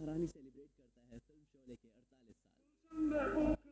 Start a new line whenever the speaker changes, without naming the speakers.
महारानी सेलिब्रेट करता है फिल्म शोले के 48 साल।